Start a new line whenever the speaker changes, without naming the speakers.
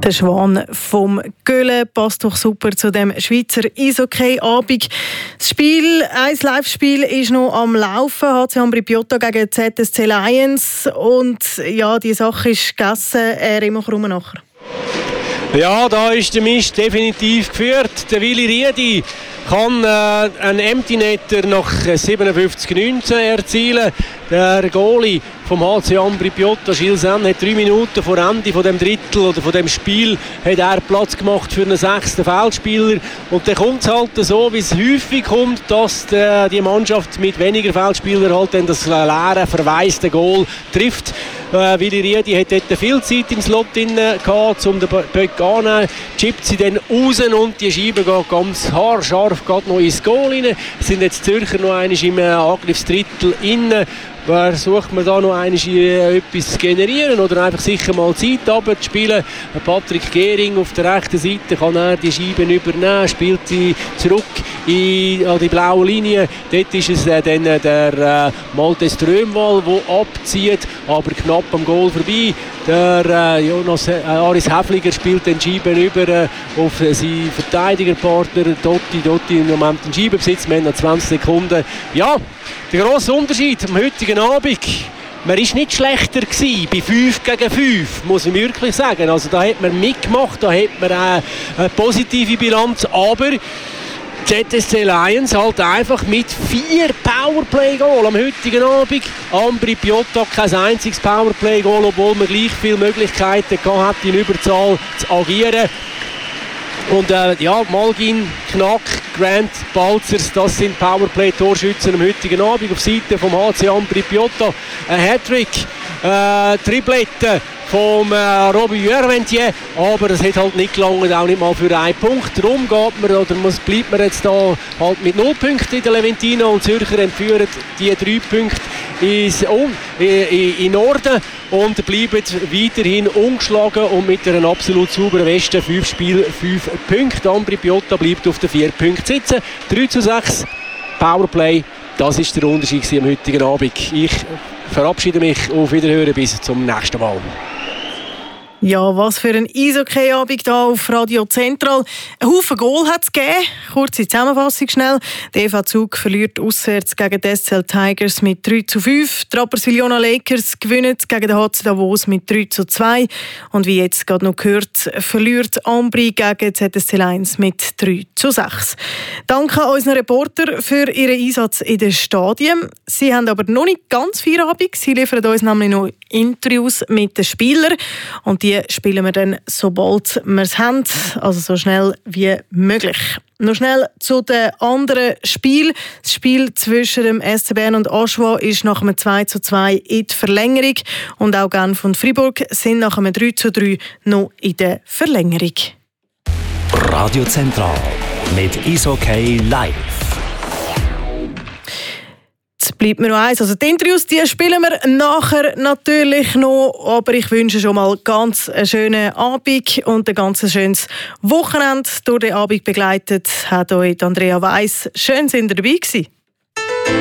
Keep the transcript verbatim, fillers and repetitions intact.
Der Schwan vom Gölle passt doch super zu dem Schweizer Eishockey-Abend. Das Spiel, ein Live-Spiel ist noch am Laufen. H C Ambri Piotta gegen Z S C Lions. Und ja, die Sache ist gegessen. Äh, Remo Krummenacher.
Ja, da ist der Mist definitiv geführt. Der Willi Riedi kann äh, einen Empty Netter nach siebenundfünfzig neunzehn erzielen. Der Goalie vom H C Ambri Piotta, Gilles Senn, hat drei Minuten vor Ende von dem Drittel oder von dem Spiel hat er Platz gemacht für einen sechsten Feldspieler. Und dann kommt es halt so, wie es häufig kommt, dass die, die Mannschaft mit weniger Feldspielern halt dann das leere, verwaiste Goal trifft. Äh, Willi Riedi hat dort viel Zeit im Slot drin gehabt, um den Böck anzunehmen. Chippt sie dann raus und die Scheibe geht ganz haarscharf geht noch ins Goal rein. Sind jetzt die Zürcher noch einmal im Angriffsdrittel innen. Versucht man da noch einmal etwas zu generieren oder einfach sicher mal Zeit abzuspielen. Patrick Gehring auf der rechten Seite kann er die Scheiben übernehmen, spielt sie zurück in, an die blaue Linie. Dort ist es äh, dann der äh, Malte Strömwall, der abzieht, aber knapp am Goal vorbei. Der äh, Jonas äh, Aris Häfliger spielt den Scheiben über äh, auf seinen Verteidigerpartner Dotti. Dotti im Moment den Scheibenbesitz. Wir haben noch zwanzig Sekunden. Ja, der grosse Unterschied am heutigen Abend. Man war nicht schlechter gewesen, bei fünf gegen fünf, muss ich wirklich sagen. Also da hat man mitgemacht, da hat man äh, eine positive Bilanz, aber Z S C Lions halt einfach mit vier Powerplay-Goal am heutigen Abend. Ambri Piotta kein einziges Powerplay-Goal, obwohl man gleich viele Möglichkeiten gehabt hat, in Überzahl zu agieren. Und äh, ja, Malgin, Knack, Grant, Balzers, das sind Powerplay-Torschützen am heutigen Abend auf Seite vom H C Ambri Piotta. Ein Hattrick, äh, Triplette vom äh, Robbie Juerventier, aber es hat halt nicht gelangt, auch nicht mal für einen Punkt. Darum geht man, oder muss, bleibt man jetzt da halt mit null Punkten in der Leventina und Zürcher entführen die drei Punkte ins, um, in, in Norden und bleiben weiterhin ungeschlagen und mit einer absolut sauberen Weste. Fünf Spiele, fünf Punkte. Ambri Piotta bleibt auf den vier Punkten sitzen. drei zu sechs Powerplay, das ist der Unterschied am heutigen Abend. Ich verabschiede mich, auf Wiederhören, bis zum nächsten Mal.
Ja, was für ein Eishockey-Abend hier auf Radio Zentral. Ein Haufen Goal hat es gegeben. Kurze Zusammenfassung schnell. Der E V Zug verliert auswärts gegen die S C L Tigers mit drei zu fünf. Die Rapperswil-Jona Lakers gewinnen gegen den H C Davos mit drei zu zwei. Und wie jetzt gerade noch gehört, verliert Ambri gegen Z S C Lions mit drei zu sechs. Danke an unseren Reporter für ihren Einsatz in den Stadien. Sie haben aber noch nicht ganz Feierabend. Sie liefern uns nämlich noch Interviews mit den Spielern. Und die spielen wir dann, sobald wir es haben, also so schnell wie möglich. Noch schnell zu den anderen Spielen. Das Spiel zwischen dem S C Bern und Aschua ist nach einem zwei zu zwei in die Verlängerung. Und auch Genf und Freiburg sind nach einem drei zu drei noch in der Verlängerung.
Radio Zentral mit Eishockey live.
Jetzt bleibt mir noch eins. Also die Interviews, die spielen wir nachher natürlich noch. Aber ich wünsche schon mal ganz einen schönen Abend und ein ganz schönes Wochenende. Durch den Abend begleitet hat euch Andrea Weiss. Schön, sind ihr dabei gewesen.